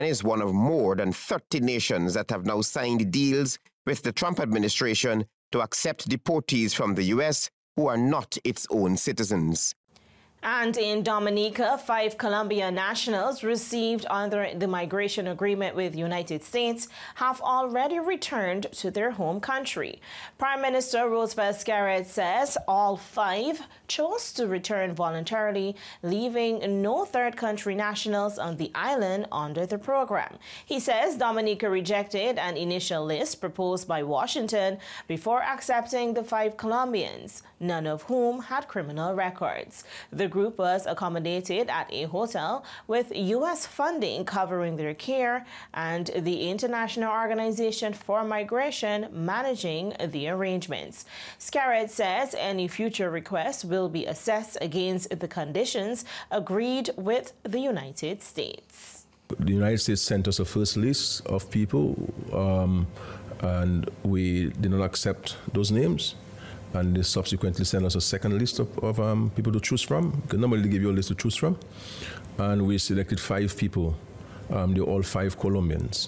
and is one of more than 30 nations that have now signed deals with the Trump administration to accept deportees from the U.S. who are not its own citizens. And in Dominica, 5 Colombian nationals received under the migration agreement with the United States have already returned to their home country. Prime Minister Roosevelt Skerrit says all 5 chose to return voluntarily, leaving no third country nationals on the island under the program. He says Dominica rejected an initial list proposed by Washington before accepting the 5 Colombians, none of whom had criminal records. The group was accommodated at a hotel with U.S. funding covering their care and the International Organization for Migration managing the arrangements. Skerrit says any future requests will be assessed against the conditions agreed with the United States. The United States sent us a first list of people and we did not accept those names. And they subsequently sent us a second list of people to choose from. Because normally they give you a list to choose from. And we selected 5 people. They're all 5 Colombians.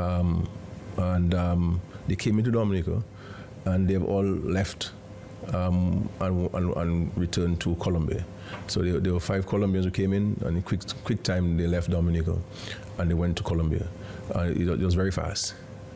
They came into Dominica, and they've all left and returned to Colombia. So there were 5 Colombians who came in, and in quick time they left Dominica, and they went to Colombia. It was very fast.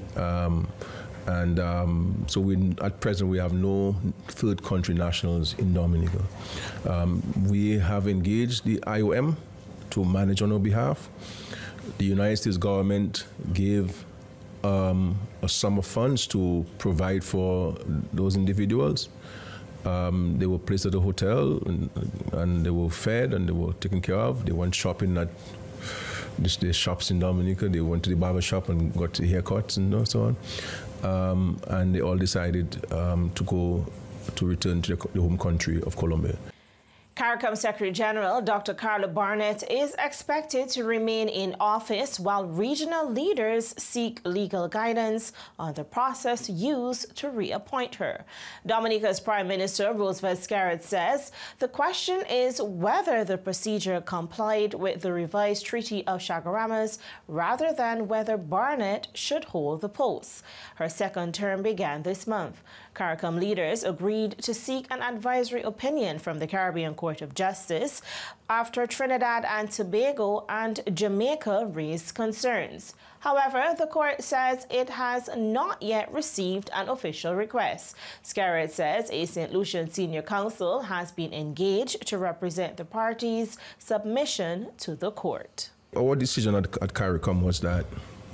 So at present we have no third country nationals in Dominica. We have engaged the IOM to manage on our behalf. The United States government gave a sum of funds to provide for those individuals. They were placed at a hotel and they were fed and they were taken care of. They went shopping at the shops in Dominica. They went to the barber shop and got haircuts and so on. And they all decided to return to the home country of Colombia. CARICOM Secretary General Dr. Carla Barnett is expected to remain in office while regional leaders seek legal guidance on the process used to reappoint her. Dominica's Prime Minister Roosevelt Skerrit says the question is whether the procedure complied with the revised Treaty of Chaguaramas rather than whether Barnett should hold the post. Her second term began this month. CARICOM leaders agreed to seek an advisory opinion from the Caribbean Court of Justice after Trinidad and Tobago and Jamaica raised concerns. However, the court says it has not yet received an official request. Skerrit says a St. Lucian senior counsel has been engaged to represent the parties' submission to the court. Our decision at CARICOM was that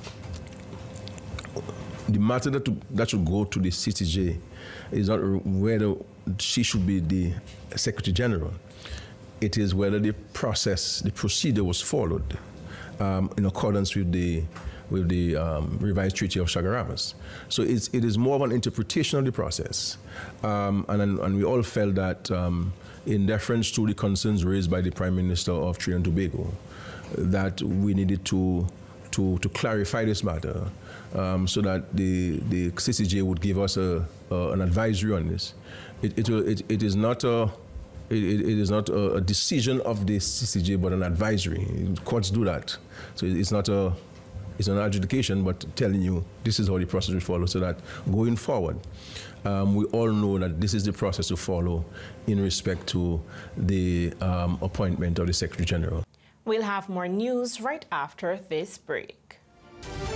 the matter that should go to the CCJ is not whether she should be the Secretary General. It is whether the procedure was followed in accordance with the revised Treaty of Chaguaramas. So it is more of an interpretation of the process. And we all felt that in deference to the concerns raised by the Prime Minister of Trinidad and Tobago, that we needed to clarify this matter so that the CCJ would give us an advisory on this. It is not a decision of the CCJ, but an advisory. Courts do that, so it's not an adjudication, but telling you this is how the process will follow, so that going forward, we all know that this is the process to follow in respect to the appointment of the Secretary General. We'll have more news right after this break.